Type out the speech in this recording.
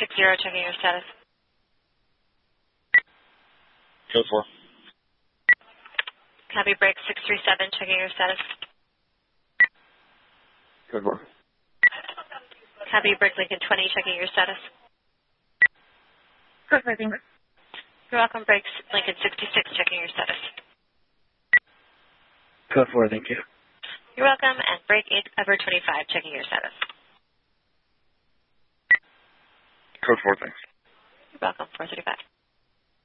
660, checking your status. Code 4. Copy break 637, checking your status. Code 4. Copy break Lincoln 20, checking your status. Code 4, thanks. You're welcome, break Lincoln 66, checking your status. Code 4, thank you. You're welcome, and break 8 Ever 25, checking your status. Code 4, thanks. You're welcome, 435.